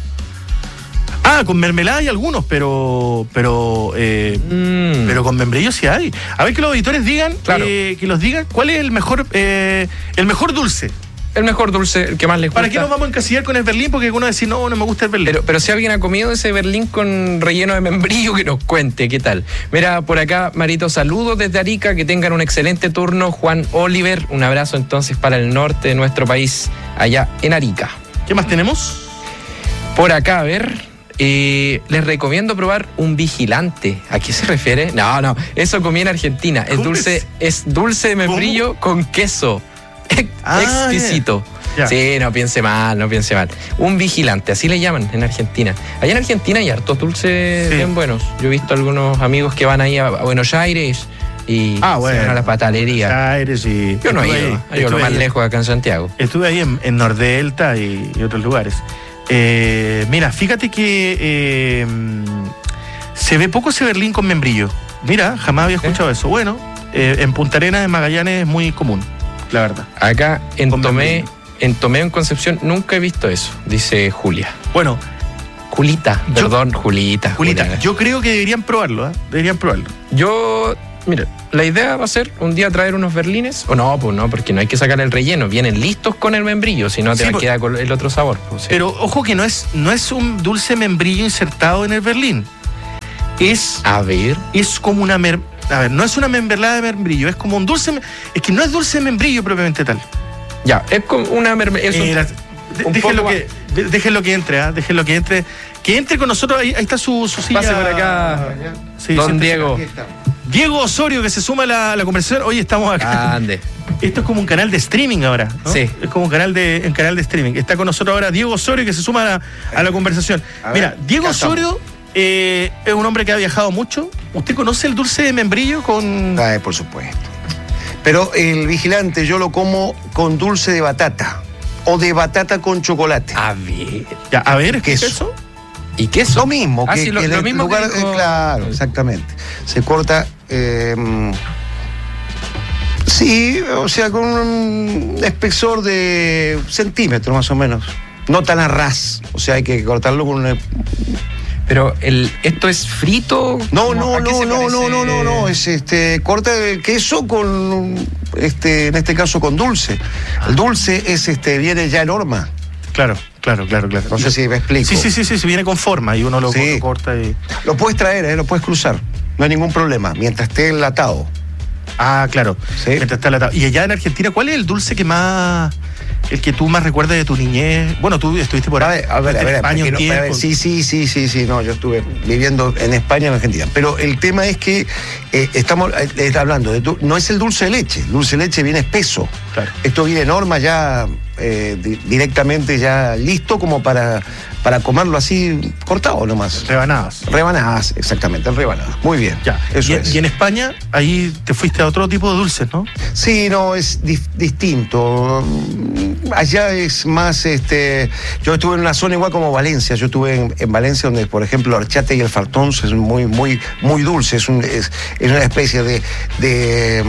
[SPEAKER 3] Ah, con mermelada hay algunos, pero. Pero. eh,
[SPEAKER 4] Mm.
[SPEAKER 3] Pero con membrillo sí hay. A ver que los auditores digan,
[SPEAKER 4] Claro.
[SPEAKER 3] eh, que los digan cuál es el mejor, eh, el mejor dulce.
[SPEAKER 4] El mejor dulce, el que más les gusta.
[SPEAKER 3] ¿Para qué nos vamos a encasillar con el Berlín? Porque algunos dicen, no, no me gusta el Berlín.
[SPEAKER 4] Pero, pero si alguien ha comido ese Berlín con relleno de membrillo, que nos cuente qué tal. Mira, por acá, Marito, saludos desde Arica, que tengan un excelente turno. Juan Oliver, un abrazo entonces para el norte de nuestro país, allá en Arica.
[SPEAKER 3] ¿Qué más tenemos?
[SPEAKER 4] Por acá, a ver, eh, les recomiendo probar un vigilante. ¿A qué se refiere? No, no, eso comí en Argentina. Es
[SPEAKER 3] ¿Cómo
[SPEAKER 4] dulce,
[SPEAKER 3] es?
[SPEAKER 4] es dulce de membrillo con queso. Ex-
[SPEAKER 3] Ah,
[SPEAKER 4] exquisito.
[SPEAKER 3] ya.
[SPEAKER 4] Sí, no piense mal, no piense mal. Un vigilante, así le llaman en Argentina. Allá en Argentina hay hartos dulces
[SPEAKER 3] Sí.
[SPEAKER 4] bien buenos. Yo he visto algunos amigos que van ahí a, a Buenos Aires y
[SPEAKER 3] Ah,
[SPEAKER 4] se
[SPEAKER 3] bueno.
[SPEAKER 4] van a la patalería.
[SPEAKER 3] Aires y.
[SPEAKER 4] Yo no he
[SPEAKER 3] estuve
[SPEAKER 4] ido,
[SPEAKER 3] ahí,
[SPEAKER 4] he ido lo
[SPEAKER 3] estuve
[SPEAKER 4] más
[SPEAKER 3] ahí.
[SPEAKER 4] lejos acá en Santiago.
[SPEAKER 3] Estuve ahí en, en Nordelta y, y otros lugares. Eh, mira, fíjate que eh, se ve poco ese Berlín con membrillo. Mira, jamás había escuchado eso. Bueno, eh, en Punta Arenas, en Magallanes, es muy común, la verdad.
[SPEAKER 4] Acá en
[SPEAKER 3] Con
[SPEAKER 4] Tomé,
[SPEAKER 3] membrillo.
[SPEAKER 4] en Tomé, en Concepción, nunca he visto eso, dice Julia.
[SPEAKER 3] Bueno,
[SPEAKER 4] Julita,
[SPEAKER 3] Yo-
[SPEAKER 4] perdón, Julita.
[SPEAKER 3] Julita,
[SPEAKER 4] Julia.
[SPEAKER 3] yo creo que deberían probarlo, ¿eh? Deberían probarlo.
[SPEAKER 4] Yo, mira, la idea va a ser un día traer unos berlines, o no, pues no, porque no hay que sacar el relleno, vienen listos con el membrillo, si no te
[SPEAKER 3] Sí,
[SPEAKER 4] va a
[SPEAKER 3] pues-
[SPEAKER 4] quedar con el otro sabor. pues, sí.
[SPEAKER 3] Pero ojo que no es, no es un dulce membrillo insertado en el Berlín. Es,
[SPEAKER 4] A ver,
[SPEAKER 3] es como una mer- a ver, no es una mermelada de membrillo, es como un dulce, es que no es dulce de membrillo propiamente tal.
[SPEAKER 4] Ya, es como una mermelada.
[SPEAKER 3] Eh, déjenlo que, déjenlo que entre, ¿eh? Déjenlo que entre. Que entre con nosotros, ahí, ahí está su, su silla.
[SPEAKER 4] Pase por acá,
[SPEAKER 3] sí,
[SPEAKER 4] don Diego.
[SPEAKER 3] Diego Osorio, que se suma a la, la conversación. Hoy estamos acá.
[SPEAKER 4] Ande.
[SPEAKER 3] Esto es como un canal de streaming ahora, ¿no?
[SPEAKER 4] Sí.
[SPEAKER 3] Es como un canal de, un canal de streaming. Está con nosotros ahora Diego Osorio, que se suma a la, a la conversación. A Mira, ver, Diego Osorio eh, es un hombre que ha viajado mucho. ¿Usted conoce el dulce de membrillo con...?
[SPEAKER 5] Ay, por supuesto. Pero el vigilante yo lo como con dulce de batata. O de batata con chocolate.
[SPEAKER 4] A ver.
[SPEAKER 3] Ya, a ver, ¿qué
[SPEAKER 5] queso?
[SPEAKER 3] es eso?
[SPEAKER 4] ¿Y queso?
[SPEAKER 5] Lo mismo.
[SPEAKER 4] Ah,
[SPEAKER 5] que,
[SPEAKER 4] sí, lo,
[SPEAKER 5] que
[SPEAKER 4] lo
[SPEAKER 5] el
[SPEAKER 4] mismo
[SPEAKER 5] lugar,
[SPEAKER 4] que dijo...
[SPEAKER 5] eh, claro, exactamente. Se corta... Eh, sí, o sea, con un espesor de centímetro más o menos. No tan a ras. O sea, hay que cortarlo con una...
[SPEAKER 4] Pero el, esto es frito.
[SPEAKER 5] No, no, no, no, no, no, no, no, es este corta el queso con este, en este caso con dulce. El dulce es este viene ya en horma.
[SPEAKER 3] Claro, claro, claro, claro.
[SPEAKER 5] No sé si me explico.
[SPEAKER 3] Sí, sí, sí, sí, se viene con forma y uno lo,
[SPEAKER 5] sí.
[SPEAKER 3] lo corta y.
[SPEAKER 5] Lo puedes traer, ¿eh? Lo puedes cruzar. No hay ningún problema, mientras esté enlatado.
[SPEAKER 3] Ah, claro.
[SPEAKER 5] Sí.
[SPEAKER 3] Mientras está enlatado. Y allá en Argentina, ¿cuál es el dulce que más el que tú más recuerdas de tu niñez? Bueno, tú estuviste por ahí.
[SPEAKER 5] A ver, a ver, a ver,
[SPEAKER 3] España un
[SPEAKER 5] no,
[SPEAKER 3] tiempo.
[SPEAKER 5] a ver, sí, sí, sí, sí, sí, no, yo estuve viviendo en España y en Argentina. Pero el tema es que eh, estamos eh, hablando de tu, no es el dulce de leche, el dulce de leche viene espeso.
[SPEAKER 3] Claro.
[SPEAKER 5] Esto viene en horma ya eh, di, directamente ya listo como para, para comerlo así cortado nomás.
[SPEAKER 3] Rebanadas.
[SPEAKER 5] Rebanadas, exactamente, rebanadas. Muy bien.
[SPEAKER 3] Ya.
[SPEAKER 5] Eso
[SPEAKER 3] y,
[SPEAKER 5] es.
[SPEAKER 3] y en España, ahí te fuiste a otro tipo de dulces, ¿no?
[SPEAKER 5] Sí, no, es di- distinto. Allá es más, este, yo estuve en una zona igual como Valencia. Yo estuve en, en Valencia donde, por ejemplo, el horchata y el fartón es muy, muy, muy dulce. Es, un, es, es una especie de, de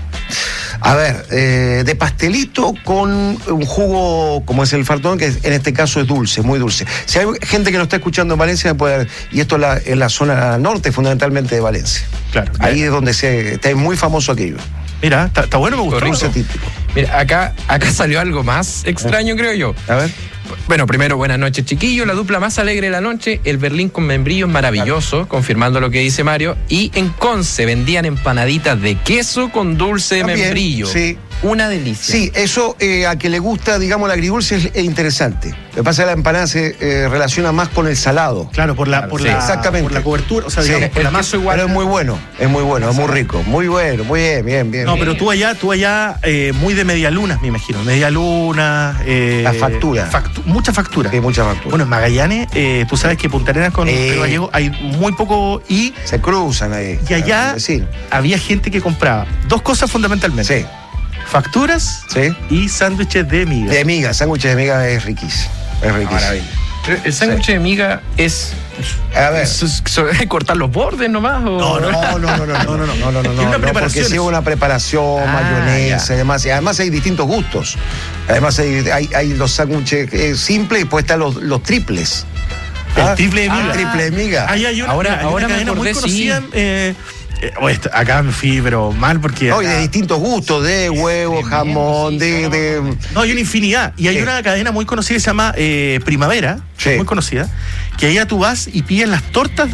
[SPEAKER 5] a ver, eh, de pastelito con un jugo como es el fartón, que en este caso es dulce, muy dulce. Si hay gente que nos está escuchando en Valencia, puede, y esto es la, en la zona norte, fundamentalmente de Valencia.
[SPEAKER 3] Claro.
[SPEAKER 5] Ahí es donde se, está muy famoso aquello.
[SPEAKER 3] Mira, está, está bueno, me gustó.
[SPEAKER 5] Dulce típico.
[SPEAKER 4] Mira, acá, acá salió algo más extraño, creo yo.
[SPEAKER 5] A ver.
[SPEAKER 4] Bueno, primero, buenas noches, chiquillos. La dupla más alegre de la noche, el Berlín con membrillo es maravilloso, claro. Confirmando lo que dice Mario. Y en Conce vendían empanaditas de queso con dulce de
[SPEAKER 5] También,
[SPEAKER 4] membrillo.
[SPEAKER 5] Sí.
[SPEAKER 4] Una delicia.
[SPEAKER 5] Sí, eso eh, a que le gusta, digamos, el agridulce es, es interesante. Lo que pasa es que la empanada se eh, relaciona más con el salado.
[SPEAKER 3] Claro, por la,
[SPEAKER 5] Claro,
[SPEAKER 3] por
[SPEAKER 5] sí,
[SPEAKER 3] la,
[SPEAKER 5] exactamente.
[SPEAKER 3] por la cobertura, o sea,
[SPEAKER 5] Sí,
[SPEAKER 3] digamos, por
[SPEAKER 5] el
[SPEAKER 3] la masa igual.
[SPEAKER 5] Pero es muy bueno, es muy bueno, es muy rico, muy bueno, muy bien, bien, bien.
[SPEAKER 3] No,
[SPEAKER 5] bien.
[SPEAKER 3] pero tú allá, tú allá, eh, muy de medialunas, me imagino. Medialunas. Eh,
[SPEAKER 5] La factura.
[SPEAKER 3] Factu mucha factura.
[SPEAKER 5] Sí, mucha factura.
[SPEAKER 3] Bueno, en Magallanes, eh, tú sabes que Punta Arenas con
[SPEAKER 5] Eh.
[SPEAKER 3] Río Gallego hay muy poco y,
[SPEAKER 5] Se cruzan ahí.
[SPEAKER 3] y allá
[SPEAKER 5] Sí,
[SPEAKER 3] había gente que compraba dos cosas fundamentalmente.
[SPEAKER 5] sí,
[SPEAKER 3] Facturas
[SPEAKER 5] sí.
[SPEAKER 3] y sándwiches de miga.
[SPEAKER 5] De miga, sándwiches de miga es riquísimo. Es riquísimo.
[SPEAKER 4] Maravilla. Pero el sándwich
[SPEAKER 5] Sí.
[SPEAKER 4] de miga es.
[SPEAKER 5] A ver.
[SPEAKER 4] es- es- es cortar los bordes nomás. ¿O?
[SPEAKER 3] No, no,
[SPEAKER 5] No, no, no, no, no, no, no, no, no, no,
[SPEAKER 3] Tiene una
[SPEAKER 5] no,
[SPEAKER 3] preparación.
[SPEAKER 5] porque lleva una preparación,
[SPEAKER 4] Ah,
[SPEAKER 5] mayonesa
[SPEAKER 4] ya.
[SPEAKER 5] y demás. Y además hay distintos gustos. Además hay, hay, hay los sándwiches eh, simples y después están los, los triples.
[SPEAKER 3] El
[SPEAKER 5] Ah,
[SPEAKER 3] triple de
[SPEAKER 5] ah,
[SPEAKER 3] miga.
[SPEAKER 5] triple de miga.
[SPEAKER 3] Ahí hay una,
[SPEAKER 4] Ahora-
[SPEAKER 3] hay una
[SPEAKER 4] ahora me
[SPEAKER 3] cadena muy
[SPEAKER 4] acordé,
[SPEAKER 3] conocida.
[SPEAKER 4] sí.
[SPEAKER 3] eh, eh, oh, esta- acá me fui, pero mal porque.
[SPEAKER 5] No, y de
[SPEAKER 3] acá-
[SPEAKER 5] distintos gustos, de huevo,
[SPEAKER 4] tremendo,
[SPEAKER 5] jamón,
[SPEAKER 4] sí,
[SPEAKER 5] de,
[SPEAKER 4] sí,
[SPEAKER 5] de.
[SPEAKER 3] No, hay una infinidad. Y hay
[SPEAKER 5] Sí.
[SPEAKER 3] una cadena muy conocida que se llama eh, Primavera,
[SPEAKER 5] Sí.
[SPEAKER 3] muy conocida, que allá tú vas y pides las tortas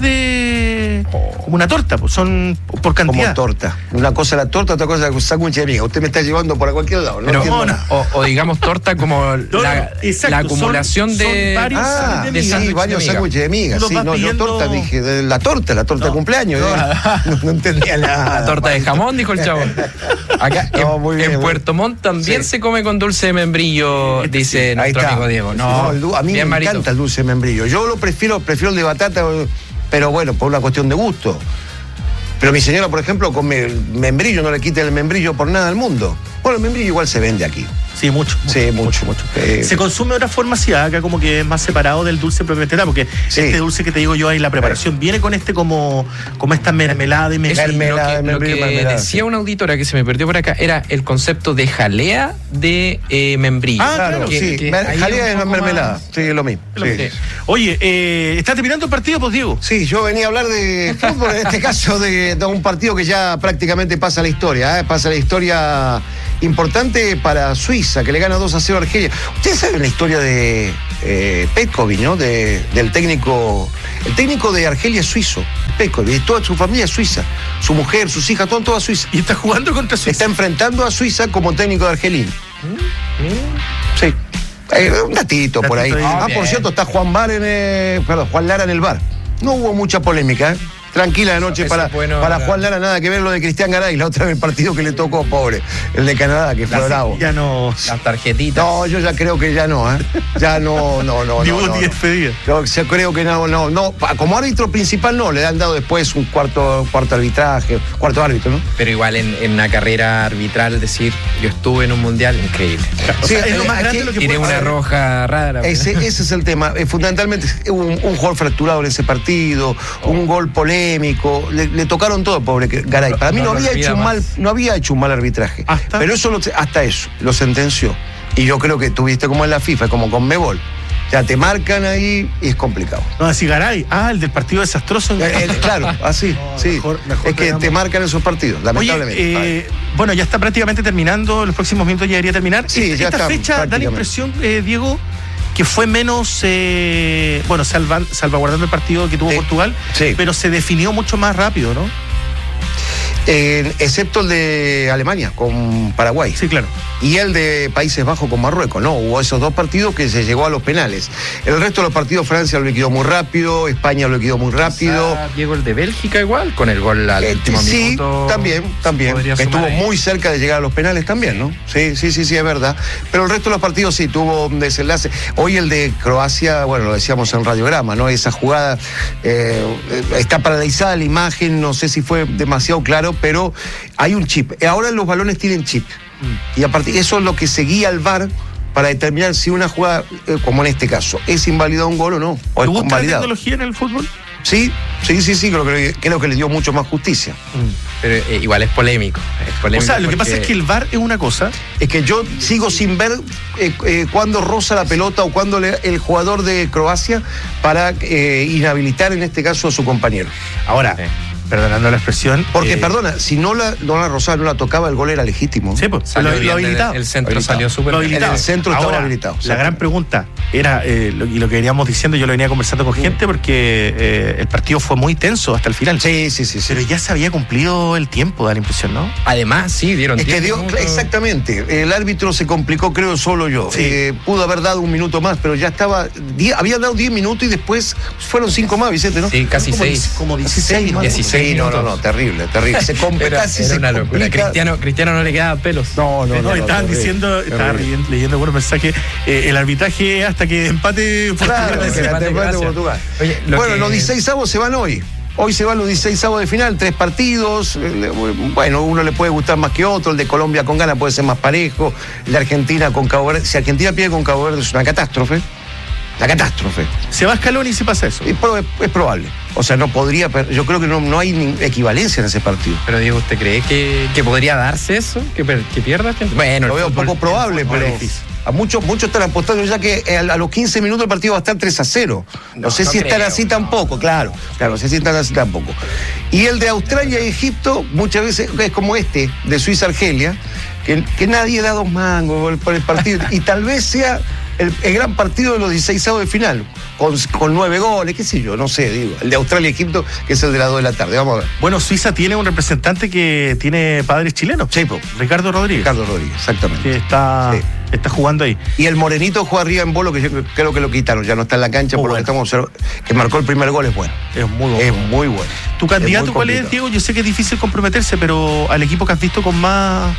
[SPEAKER 3] de. Como una torta, pues son por
[SPEAKER 5] Como
[SPEAKER 3] cantidad.
[SPEAKER 5] torta. Una cosa la torta, otra cosa el sándwich de miga. Usted me está llevando por cualquier lado. No
[SPEAKER 4] Pero,
[SPEAKER 5] entiendo
[SPEAKER 3] no,
[SPEAKER 5] nada.
[SPEAKER 4] o, o digamos torta como
[SPEAKER 3] No,
[SPEAKER 4] la,
[SPEAKER 3] exacto,
[SPEAKER 4] la
[SPEAKER 3] son-
[SPEAKER 4] acumulación
[SPEAKER 3] son
[SPEAKER 4] de.
[SPEAKER 3] varios
[SPEAKER 5] Ah,
[SPEAKER 3] sándwiches de
[SPEAKER 4] de
[SPEAKER 5] sí,
[SPEAKER 3] miga.
[SPEAKER 4] sándwich
[SPEAKER 5] varios
[SPEAKER 4] de miga.
[SPEAKER 5] sándwiches de miga.
[SPEAKER 3] Tú los
[SPEAKER 5] Sí,
[SPEAKER 3] vas
[SPEAKER 5] no,
[SPEAKER 3] pidiendo-
[SPEAKER 5] yo torta dije, de la torta, la torta de
[SPEAKER 3] No.
[SPEAKER 5] cumpleaños.
[SPEAKER 3] No.
[SPEAKER 5] ¿eh? No, no entendía nada.
[SPEAKER 4] La torta de jamón, dijo el chavo. Acá
[SPEAKER 5] No,
[SPEAKER 4] en,
[SPEAKER 5] muy bien,
[SPEAKER 4] en
[SPEAKER 5] muy
[SPEAKER 4] Puerto Montt también
[SPEAKER 5] Sí.
[SPEAKER 4] se come con dulce de membrillo, dice
[SPEAKER 5] Ahí
[SPEAKER 4] nuestro
[SPEAKER 5] está.
[SPEAKER 4] amigo Diego.
[SPEAKER 5] No,
[SPEAKER 4] No,
[SPEAKER 5] el du- a mí
[SPEAKER 4] bien,
[SPEAKER 5] me
[SPEAKER 4] Marito.
[SPEAKER 5] encanta el dulce de membrillo. Yo lo prefiero, prefiero el de batata, pero bueno, por una cuestión de gusto. Pero mi señora, por ejemplo, come el membrillo, no le quita el membrillo por nada al mundo. Bueno, el membrillo igual se vende aquí.
[SPEAKER 3] Sí, mucho.
[SPEAKER 5] Sí, mucho, mucho. Eh,
[SPEAKER 3] Se consume de otra forma, sí, acá como que es más separado del dulce propiamente tal, porque
[SPEAKER 5] Sí.
[SPEAKER 3] este dulce que te digo yo ahí, la preparación viene con este como, como esta mermelada de membrillo.
[SPEAKER 5] Mermelada.
[SPEAKER 4] Lo que, lo
[SPEAKER 5] membrillo,
[SPEAKER 4] que
[SPEAKER 5] mermelada,
[SPEAKER 4] decía
[SPEAKER 5] sí.
[SPEAKER 4] una auditora que se me perdió por acá era el concepto de jalea de eh, membrillo.
[SPEAKER 3] Ah,
[SPEAKER 5] claro,
[SPEAKER 4] Que-
[SPEAKER 5] sí.
[SPEAKER 4] que
[SPEAKER 5] Mer-
[SPEAKER 4] ahí
[SPEAKER 5] jalea
[SPEAKER 4] un
[SPEAKER 5] es
[SPEAKER 4] poco
[SPEAKER 5] mermelada.
[SPEAKER 4] más-
[SPEAKER 5] Sí, es lo mismo.
[SPEAKER 3] Lo
[SPEAKER 5] Sí.
[SPEAKER 3] que- Oye, eh, ¿está terminando el partido, pues, Diego?
[SPEAKER 5] Sí, yo venía a hablar de fútbol, en este caso de, de un partido que ya prácticamente pasa a la historia, ¿eh? Pasa a la historia importante para Suiza, que le gana dos a cero a Argelia. Ustedes saben la historia de eh, Petkovic, ¿no? De, del técnico, el técnico de Argelia es suizo. Peko, y toda su familia es suiza. Su mujer, sus hijas, todo, toda Suiza.
[SPEAKER 3] Y está jugando contra Suiza.
[SPEAKER 5] Está enfrentando a Suiza como técnico de Argelino.
[SPEAKER 4] ¿Mm?
[SPEAKER 5] Sí. Eh, un datito por ahí.
[SPEAKER 3] Datito ahí.
[SPEAKER 5] Ah,
[SPEAKER 4] Bien.
[SPEAKER 5] por cierto, está Juan Bar en, eh, perdón, Juan Lara en el bar. No hubo mucha polémica, ¿eh? Tranquila de noche
[SPEAKER 4] Eso
[SPEAKER 5] para,
[SPEAKER 4] es bueno,
[SPEAKER 5] para
[SPEAKER 4] ahora.
[SPEAKER 5] Juan Lara, nada que ver lo de Cristian Garay, la otra vez el partido que le tocó, pobre, el de Canadá, que fue
[SPEAKER 3] La-
[SPEAKER 5] bravo.
[SPEAKER 3] Ya no.
[SPEAKER 4] Las tarjetitas.
[SPEAKER 5] No, yo ya creo que ya no, ¿eh? Ya no, no, no.
[SPEAKER 3] Ni
[SPEAKER 5] no,
[SPEAKER 3] hubo
[SPEAKER 5] no,
[SPEAKER 3] ni
[SPEAKER 5] no.
[SPEAKER 3] despedida.
[SPEAKER 5] Yo ya creo que no, no, no. Pa- Como árbitro principal no, le han dado después un cuarto, cuarto arbitraje, cuarto árbitro, ¿no?
[SPEAKER 4] Pero igual en, en una carrera arbitral decir, yo estuve en un mundial, increíble.
[SPEAKER 3] O sea,
[SPEAKER 5] Sí,
[SPEAKER 3] es lo más
[SPEAKER 5] aquí-
[SPEAKER 3] grande lo que
[SPEAKER 4] Tiré
[SPEAKER 3] puede
[SPEAKER 4] una
[SPEAKER 3] pasar.
[SPEAKER 4] roja rara.
[SPEAKER 5] Ese, ese es el tema. Eh, fundamentalmente, un, un gol fracturado en ese partido, un gol polémico. Le, le tocaron todo, pobre que- Garay. Para mí no,
[SPEAKER 4] No lo
[SPEAKER 5] había
[SPEAKER 4] olvida
[SPEAKER 5] hecho un
[SPEAKER 4] más.
[SPEAKER 5] mal, no había hecho un mal arbitraje.
[SPEAKER 3] ¿Hasta?
[SPEAKER 5] Pero eso lo- hasta eso, lo sentenció. Y yo creo que tuviste como en la FIFA, como con Mebol. Ya te marcan ahí y es complicado.
[SPEAKER 3] No, así Garay. Ah, el del partido desastroso. en-
[SPEAKER 5] Eh, eh, claro, así,
[SPEAKER 3] No,
[SPEAKER 5] sí.
[SPEAKER 3] mejor- mejor
[SPEAKER 5] es que
[SPEAKER 3] veamos.
[SPEAKER 5] te marcan esos partidos, lamentablemente.
[SPEAKER 3] Oye, eh, bueno, ya está prácticamente terminando, los próximos minutos ya debería terminar.
[SPEAKER 5] Sí,
[SPEAKER 3] esta
[SPEAKER 5] ya
[SPEAKER 3] esta
[SPEAKER 5] está,
[SPEAKER 3] fecha da la
[SPEAKER 5] prácticamente.
[SPEAKER 3] impresión, eh, Diego, que fue menos, eh, bueno, salvan- salvaguardando el partido que tuvo
[SPEAKER 5] Sí,
[SPEAKER 3] Portugal,
[SPEAKER 5] sí.
[SPEAKER 3] pero se definió mucho más rápido, ¿no?
[SPEAKER 5] Eh, excepto el de Alemania con Paraguay.
[SPEAKER 3] Sí, claro.
[SPEAKER 5] Y el de Países Bajos con Marruecos. No, hubo esos dos partidos que se llegó a los penales. El resto de los partidos, Francia lo liquidó muy rápido, España lo liquidó muy rápido.
[SPEAKER 4] Ah, Llegó el de Bélgica igual, con el gol al
[SPEAKER 5] Eh,
[SPEAKER 4] último
[SPEAKER 5] sí,
[SPEAKER 4] minuto.
[SPEAKER 5] también, también.
[SPEAKER 4] Podría
[SPEAKER 5] Estuvo
[SPEAKER 4] sumar ahí.
[SPEAKER 5] muy cerca de llegar a los penales también, ¿no? Sí, sí, sí, sí, es verdad. Pero el resto de los partidos sí tuvo un desenlace. Hoy el de Croacia, bueno, lo decíamos en Radiograma, ¿no? Esa jugada eh, está paralizada la imagen, no sé si fue demasiado claro, pero hay un chip. Ahora los balones tienen chip. Y a partir eso es lo que seguía al V A R para determinar si una jugada, eh, como en este caso, es invalidado un gol o no. O
[SPEAKER 3] ¿Te
[SPEAKER 5] es
[SPEAKER 3] gusta la
[SPEAKER 5] convalidado.
[SPEAKER 3] tecnología en el fútbol?
[SPEAKER 5] Sí, sí, sí, sí, creo que, creo que le dio mucho más justicia.
[SPEAKER 4] Pero eh, igual es polémico. Es
[SPEAKER 3] O
[SPEAKER 4] polémico
[SPEAKER 3] sea, lo que
[SPEAKER 4] porque-
[SPEAKER 3] pasa es que el V A R es una cosa.
[SPEAKER 5] Es que yo sigo sin ver eh, eh, cuándo roza la pelota o cuándo le- el jugador de Croacia para eh, inhabilitar en este caso a su compañero.
[SPEAKER 3] Ahora,
[SPEAKER 4] Sí.
[SPEAKER 3] perdonando la expresión.
[SPEAKER 5] Porque,
[SPEAKER 3] eh,
[SPEAKER 5] perdona, si no la, no la rozaba, no la tocaba, el gol era legítimo.
[SPEAKER 3] Sí, pues,
[SPEAKER 4] Salió
[SPEAKER 3] lo,
[SPEAKER 4] bien
[SPEAKER 3] lo
[SPEAKER 4] el-
[SPEAKER 3] habilitado.
[SPEAKER 4] El centro
[SPEAKER 5] Habilitado.
[SPEAKER 4] salió súper
[SPEAKER 3] Lo
[SPEAKER 4] bien.
[SPEAKER 3] habilitado.
[SPEAKER 5] En el centro estaba
[SPEAKER 3] Ahora,
[SPEAKER 5] habilitado,
[SPEAKER 3] La
[SPEAKER 5] exacto.
[SPEAKER 3] gran pregunta era, eh, lo- y lo que veníamos diciendo, yo lo venía conversando con gente porque eh, el partido fue muy tenso hasta el final.
[SPEAKER 5] Sí, sí, sí. sí.
[SPEAKER 3] Pero ya se había cumplido el tiempo, da la impresión, ¿no?
[SPEAKER 4] Además, sí, dieron
[SPEAKER 5] Es que
[SPEAKER 4] diez
[SPEAKER 5] dio,
[SPEAKER 4] minutos.
[SPEAKER 5] exactamente, el árbitro se complicó, creo, solo yo.
[SPEAKER 3] Sí.
[SPEAKER 5] Eh, pudo haber dado un minuto más, pero ya estaba, die- había dado diez minutos y después fueron cinco más, Vicente, ¿no?
[SPEAKER 4] Sí, casi
[SPEAKER 3] Como
[SPEAKER 4] seis.
[SPEAKER 3] dieci- Como dieciséis, más.
[SPEAKER 4] dieciséis.
[SPEAKER 5] Sí, no, no, no,
[SPEAKER 4] minutos.
[SPEAKER 5] terrible, terrible. Se complica,
[SPEAKER 4] Era,
[SPEAKER 5] casi
[SPEAKER 4] era
[SPEAKER 5] se
[SPEAKER 4] una locura.
[SPEAKER 5] complica.
[SPEAKER 4] Cristiano, Cristiano no le quedaba pelos.
[SPEAKER 5] No, no,
[SPEAKER 3] No,
[SPEAKER 5] no. no,
[SPEAKER 3] estaban
[SPEAKER 5] terrible,
[SPEAKER 3] diciendo, estaba
[SPEAKER 5] terrible.
[SPEAKER 3] leyendo, leyendo algunos mensajes, eh, el arbitraje hasta que empate Portugal.
[SPEAKER 5] Claro,
[SPEAKER 4] Portugal,
[SPEAKER 5] que la
[SPEAKER 4] empate,
[SPEAKER 5] empate
[SPEAKER 4] gracias.
[SPEAKER 5] Portugal.
[SPEAKER 4] Oye, lo
[SPEAKER 5] bueno,
[SPEAKER 4] que-
[SPEAKER 5] los dieciseisavos se van hoy. Hoy se van los dieciseisavos de final, tres partidos. eh, le- Bueno, uno le puede gustar más que otro. El de Colombia con Ghana puede ser más parejo. El de Argentina con Cabo Verde. Si Argentina pierde con Cabo Verde es una catástrofe. La catástrofe.
[SPEAKER 3] Se va a Scaloni y se pasa eso.
[SPEAKER 5] Y pro- es probable. O sea, no podría. per- Yo creo que no, no hay ni equivalencia en ese partido.
[SPEAKER 4] Pero Diego, ¿usted cree que, que podría darse eso? ¿Que, per- que pierda Argentina? Bueno,
[SPEAKER 5] Lo
[SPEAKER 4] el
[SPEAKER 5] veo
[SPEAKER 4] fútbol-
[SPEAKER 5] poco probable,
[SPEAKER 3] el fútbol
[SPEAKER 5] pero
[SPEAKER 3] es difícil.
[SPEAKER 5] a muchos, muchos están apostando ya que eh, a los quince minutos el partido va a estar tres a cero. No,
[SPEAKER 4] No,
[SPEAKER 5] sé
[SPEAKER 4] no
[SPEAKER 5] si están
[SPEAKER 4] creo,
[SPEAKER 5] así
[SPEAKER 4] no.
[SPEAKER 5] tampoco, claro. Claro, no sé si están así tampoco. Y el de Australia y Egipto, muchas veces es como este, de Suiza-Argelia, que, que nadie da dos mangos por el, por el partido. Y tal vez sea el, el gran partido de los dieciseisavos de final, con, con nueve goles, qué sé yo, no sé, digo. El de Australia y Egipto, que es el de las dos de la tarde. Vamos a ver.
[SPEAKER 3] Bueno, Suiza tiene un representante que tiene padres chilenos.
[SPEAKER 5] Sí, po.
[SPEAKER 3] Ricardo Rodríguez.
[SPEAKER 5] Ricardo Rodríguez, exactamente.
[SPEAKER 3] Que está,
[SPEAKER 5] Sí.
[SPEAKER 3] está jugando ahí.
[SPEAKER 5] Y el morenito juega arriba en bolo, que yo creo que lo quitaron, ya no está en la cancha,
[SPEAKER 3] Muy
[SPEAKER 5] por lo
[SPEAKER 3] bueno.
[SPEAKER 5] que estamos observando, que marcó el primer gol, es bueno.
[SPEAKER 3] Es muy bueno.
[SPEAKER 5] Es muy bueno.
[SPEAKER 3] ¿Tu
[SPEAKER 5] Es
[SPEAKER 3] candidato
[SPEAKER 5] muy
[SPEAKER 3] cuál es,
[SPEAKER 5] complicado.
[SPEAKER 3] Diego? Yo sé que es difícil comprometerse, pero al equipo que has visto con más,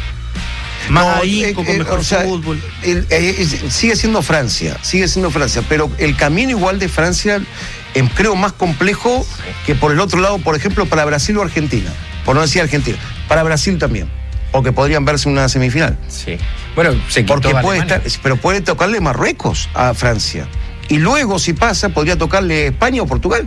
[SPEAKER 3] más
[SPEAKER 5] No,
[SPEAKER 3] ahínco,
[SPEAKER 5] eh,
[SPEAKER 3] con
[SPEAKER 5] eh,
[SPEAKER 3] mejor
[SPEAKER 5] o sea,
[SPEAKER 3] fútbol.
[SPEAKER 5] el- eh, es- sigue siendo Francia, sigue siendo Francia, pero el camino igual de Francia, em, creo más complejo que por el otro lado, por ejemplo, para Brasil o Argentina, por no decir Argentina, para Brasil también, porque podrían verse en una semifinal.
[SPEAKER 4] Sí. Bueno, se quitó
[SPEAKER 5] Porque puede
[SPEAKER 4] Alemania.
[SPEAKER 5] estar, pero puede tocarle Marruecos a Francia. Y luego, si pasa, podría tocarle España o Portugal.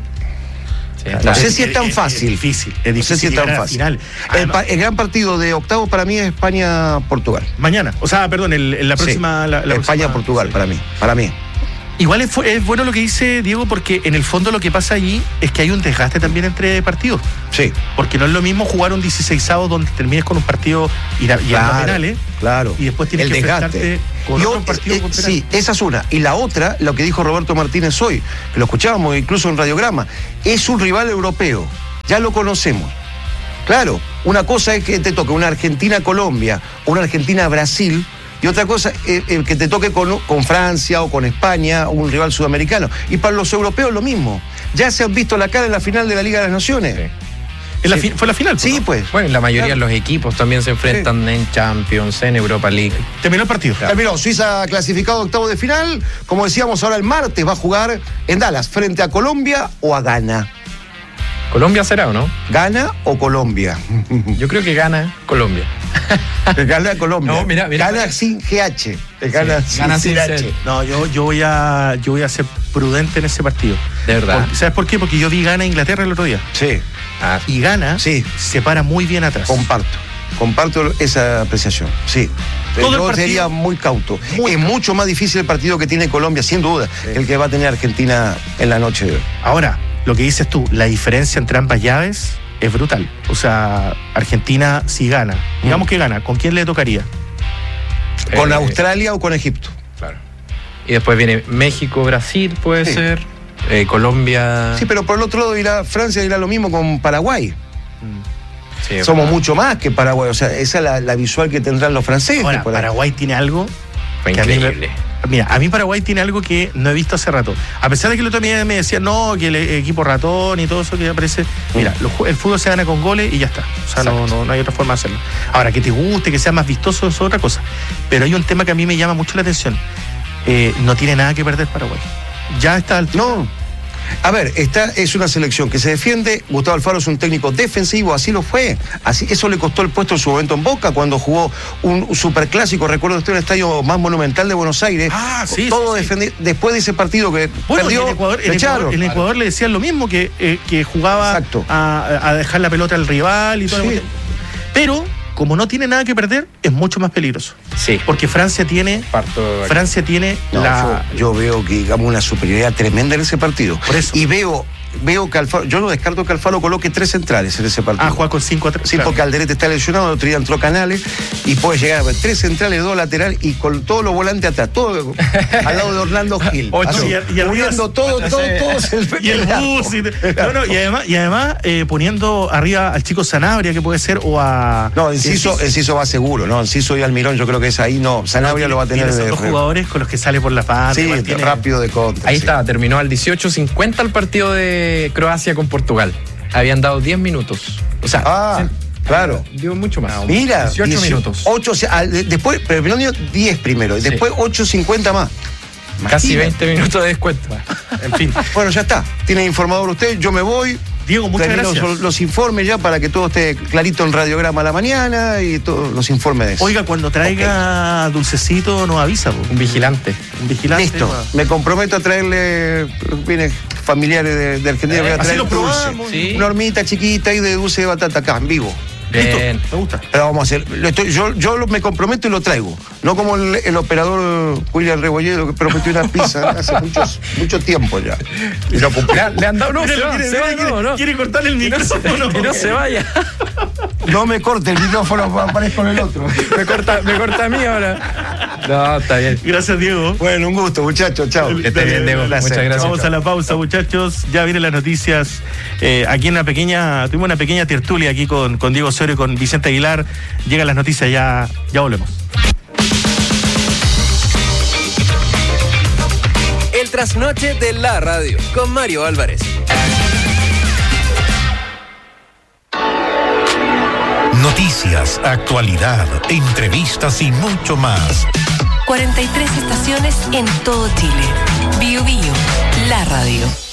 [SPEAKER 4] Sí,
[SPEAKER 5] No
[SPEAKER 4] claro.
[SPEAKER 5] sé si es tan
[SPEAKER 3] Es
[SPEAKER 5] fácil.
[SPEAKER 3] difícil. Es
[SPEAKER 5] No
[SPEAKER 3] difícil
[SPEAKER 5] sé si es
[SPEAKER 3] llegar
[SPEAKER 5] tan
[SPEAKER 3] a la
[SPEAKER 5] fácil.
[SPEAKER 3] final.
[SPEAKER 5] El,
[SPEAKER 3] Además,
[SPEAKER 5] pa- el gran partido de octavos para mí es España-Portugal.
[SPEAKER 3] mañana. O sea, perdón, el, en la
[SPEAKER 5] Sí.
[SPEAKER 3] próxima. la- la próxima-
[SPEAKER 5] España-Portugal,
[SPEAKER 3] sí.
[SPEAKER 5] para mí. Para mí.
[SPEAKER 3] Igual es, fu- es bueno lo que dice Diego, porque en el fondo lo que pasa allí es que hay un desgaste también entre partidos.
[SPEAKER 5] Sí.
[SPEAKER 3] Porque no es lo mismo jugar un dieciseisavo donde termines con un partido y, la- y en los penales.
[SPEAKER 5] Claro.
[SPEAKER 3] Y después tienes
[SPEAKER 5] El
[SPEAKER 3] que
[SPEAKER 5] desgaste.
[SPEAKER 3] enfrentarte con
[SPEAKER 5] Y
[SPEAKER 3] otro
[SPEAKER 5] ot-
[SPEAKER 3] partido
[SPEAKER 5] eh,
[SPEAKER 3] con penales.
[SPEAKER 5] sí, esa es una. Y la otra, lo que dijo Roberto Martínez hoy, que lo escuchábamos incluso en Radiograma, es un rival europeo. ya lo conocemos. Claro, una cosa es que te toque una Argentina-Colombia, una Argentina-Brasil, y otra cosa es eh, que te toque con, con Francia o con España, un rival sudamericano. Y para los europeos lo mismo. Ya se han visto la cara en la final de la Liga de las Naciones.
[SPEAKER 4] Sí.
[SPEAKER 3] ¿En la fi- ¿Fue la final?
[SPEAKER 5] Sí,
[SPEAKER 3] ¿no?
[SPEAKER 5] pues.
[SPEAKER 4] Bueno, la mayoría
[SPEAKER 5] Claro.
[SPEAKER 4] de los equipos también se enfrentan sí. en Champions, en Europa League.
[SPEAKER 3] Terminó el partido.
[SPEAKER 5] Claro. Terminó. Suiza clasificado octavo de final. Como decíamos, ahora el martes va a jugar en Dallas frente a Colombia o a Ghana.
[SPEAKER 4] ¿Colombia será o no?
[SPEAKER 5] ¿Ghana o Colombia?
[SPEAKER 4] Yo creo que gana Colombia.
[SPEAKER 5] Gana Colombia.
[SPEAKER 4] No, mira, mira.
[SPEAKER 5] Gana sin G H. Gana,
[SPEAKER 4] Sí,
[SPEAKER 5] sin,
[SPEAKER 4] gana
[SPEAKER 5] sin
[SPEAKER 4] sin
[SPEAKER 5] H.
[SPEAKER 4] C.
[SPEAKER 3] No, yo, yo voy a yo voy a ser prudente en ese partido.
[SPEAKER 4] De verdad.
[SPEAKER 3] Porque, ¿sabes por qué? Porque yo vi Ghana Inglaterra el otro día.
[SPEAKER 5] Sí,
[SPEAKER 4] Ah,
[SPEAKER 3] Y Ghana
[SPEAKER 5] Sí.
[SPEAKER 3] se para muy bien atrás.
[SPEAKER 5] comparto. Comparto esa apreciación. Sí.
[SPEAKER 3] Todo el
[SPEAKER 5] Yo
[SPEAKER 3] partido-
[SPEAKER 5] sería muy cauto.
[SPEAKER 3] Muy
[SPEAKER 5] es
[SPEAKER 3] cauto.
[SPEAKER 5] mucho más difícil el partido que tiene Colombia, sin duda,
[SPEAKER 3] Sí.
[SPEAKER 5] que el que va a tener Argentina en la noche de hoy.
[SPEAKER 3] Ahora, lo que dices tú, la diferencia entre ambas llaves es brutal. O sea, Argentina si gana, digamos
[SPEAKER 5] Mm.
[SPEAKER 3] que gana, ¿con quién le tocaría?
[SPEAKER 5] ¿Con
[SPEAKER 4] eh,
[SPEAKER 5] Australia o con Egipto?
[SPEAKER 4] Claro. Y después viene México, Brasil, puede
[SPEAKER 5] Sí.
[SPEAKER 4] ser. Eh, Colombia.
[SPEAKER 5] Sí, pero por el otro lado irá Francia, irá lo mismo con Paraguay.
[SPEAKER 4] Sí, es
[SPEAKER 5] Somos
[SPEAKER 4] verdad.
[SPEAKER 5] mucho más que Paraguay. O sea, esa es la, la visual que tendrán los franceses.
[SPEAKER 3] Ahora,
[SPEAKER 5] por ahí.
[SPEAKER 3] Paraguay tiene algo
[SPEAKER 4] Fue
[SPEAKER 3] que a mí me-
[SPEAKER 4] increíble.
[SPEAKER 3] Mira, a mí Paraguay tiene algo que no he visto hace rato. A pesar de que el otro día me decían, no, que el equipo ratón y todo eso que aparece. Mira, los ju- el fútbol se gana con goles y ya está. O sea, no,
[SPEAKER 5] Exacto.
[SPEAKER 3] no, no hay otra forma de hacerlo. Ahora, que te guste, que sea más vistoso, eso es otra cosa. Pero hay un tema que a mí me llama mucho la atención. Eh, no tiene nada que perder Paraguay. Ya está al
[SPEAKER 5] No. A ver, esta es una selección que se defiende. Gustavo Alfaro es un técnico defensivo, así lo fue. Así, eso le costó el puesto en su momento en Boca cuando jugó un superclásico. Recuerdo usted, el estadio más monumental de Buenos Aires.
[SPEAKER 3] Ah, sí,
[SPEAKER 5] Todo
[SPEAKER 3] sí, sí.
[SPEAKER 5] defendi- Después de ese partido que
[SPEAKER 3] Bueno,
[SPEAKER 5] perdió,
[SPEAKER 3] en Ecuador, en
[SPEAKER 5] lo
[SPEAKER 3] Ecuador,
[SPEAKER 5] echaron.
[SPEAKER 3] en Ecuador le decían lo mismo, que, eh, que jugaba
[SPEAKER 5] Exacto.
[SPEAKER 3] a, a dejar la pelota al rival y todo.
[SPEAKER 5] Sí.
[SPEAKER 3] Pero, como no tiene nada que perder, es mucho más peligroso.
[SPEAKER 4] Sí.
[SPEAKER 3] Porque Francia tiene,
[SPEAKER 4] Parto aquí.
[SPEAKER 3] Francia tiene
[SPEAKER 5] No,
[SPEAKER 3] la...
[SPEAKER 5] yo, yo veo que digamos una superioridad tremenda en ese partido.
[SPEAKER 3] Por eso.
[SPEAKER 5] Y veo, veo que Alfaro, yo no descarto que Alfaro coloque tres centrales en ese partido.
[SPEAKER 3] Ah, juega con cinco a tres.
[SPEAKER 5] Sí,
[SPEAKER 3] claro.
[SPEAKER 5] porque Alderete está lesionado, el otro día entró Canales y puede llegar a ver tres centrales, dos laterales y con todos los volantes atrás, todo al lado de Orlando Gil.
[SPEAKER 3] Ocho.
[SPEAKER 5] Así,
[SPEAKER 3] Y- y arriba-
[SPEAKER 5] uniendo todo, todo, todo.
[SPEAKER 3] Y el bus y, no, no, y además, y además eh, poniendo arriba al chico Sanabria, que puede ser, o a...
[SPEAKER 5] No, Enciso, Enciso va seguro, ¿no? Enciso y Almirón, yo creo que es ahí, no. Sanabria
[SPEAKER 3] tiene-
[SPEAKER 5] lo va a tener
[SPEAKER 3] tiene esos
[SPEAKER 5] de
[SPEAKER 3] dos jugadores con los que sale por la parte.
[SPEAKER 5] Sí,
[SPEAKER 3] igual tiene-
[SPEAKER 5] rápido de contra.
[SPEAKER 4] Ahí
[SPEAKER 5] sí.
[SPEAKER 4] está, terminó al dieciocho cincuenta el partido de Croacia con Portugal. Habían dado diez minutos. O sea,
[SPEAKER 5] Ah,
[SPEAKER 4] se-
[SPEAKER 5] claro.
[SPEAKER 4] dio mucho más.
[SPEAKER 5] Mira,
[SPEAKER 4] dieciocho
[SPEAKER 5] dieciocho
[SPEAKER 4] minutos.
[SPEAKER 5] ocho, después, pero primero diez primero, y
[SPEAKER 4] Sí.
[SPEAKER 5] después ocho cincuenta más.
[SPEAKER 4] Casi
[SPEAKER 5] Imagínate.
[SPEAKER 4] veinte minutos de descuento.
[SPEAKER 3] En fin.
[SPEAKER 5] Bueno, ya está. Tiene informador usted, yo me voy.
[SPEAKER 3] Diego, muchas
[SPEAKER 5] Termino
[SPEAKER 3] gracias.
[SPEAKER 5] Los, los informes ya para que todo esté clarito en radiograma a la mañana y todos los informes de eso.
[SPEAKER 3] Oiga, cuando traiga dulcecito nos avisa, po.
[SPEAKER 4] Un vigilante.
[SPEAKER 3] Un vigilante.
[SPEAKER 5] Listo,
[SPEAKER 3] bueno.
[SPEAKER 5] me comprometo a traerle, viene familiares de, de Argentina,
[SPEAKER 4] Eh,
[SPEAKER 5] voy a
[SPEAKER 3] así
[SPEAKER 5] traer
[SPEAKER 3] lo
[SPEAKER 5] dulce.
[SPEAKER 3] probamos.
[SPEAKER 4] Sí.
[SPEAKER 5] Una hormita chiquita y de dulce de batata acá, en vivo.
[SPEAKER 4] Bien.
[SPEAKER 3] Listo, me gusta.
[SPEAKER 5] Pero vamos a hacer, lo estoy- yo, yo lo- me comprometo y lo traigo. No como el, el operador William Rebollero que prometió una pizza hace muchos, mucho tiempo ya.
[SPEAKER 4] Y lo cumplirá. Le han dado. No, se
[SPEAKER 3] Míralo,
[SPEAKER 4] va,
[SPEAKER 3] quiere,
[SPEAKER 4] se va,
[SPEAKER 3] quiere-
[SPEAKER 4] no, no.
[SPEAKER 3] quiere cortarle el
[SPEAKER 4] Que no se-
[SPEAKER 3] micrófono.
[SPEAKER 4] que no se vaya.
[SPEAKER 5] No me corte el micrófono, aparezco con el otro.
[SPEAKER 4] Me corta, me corta a mí ahora. No, está bien.
[SPEAKER 3] Gracias, Diego.
[SPEAKER 5] Bueno, un gusto, muchachos. Chao.
[SPEAKER 4] Que esté bien, Diego.
[SPEAKER 5] Gracias.
[SPEAKER 4] Muchas gracias.
[SPEAKER 3] Vamos a la pausa, muchachos. Ya vienen las noticias. Eh, aquí en una pequeña, tuvimos una pequeña tertulia aquí con, con Diego Osorio y con Vicente Aguilar. Llegan las noticias, ya, ya volvemos.
[SPEAKER 2] El trasnoche de la radio con Mario Álvarez.
[SPEAKER 6] Noticias, actualidad, entrevistas y mucho más.
[SPEAKER 1] cuarenta y tres estaciones en todo Chile. Bio Bio, la radio.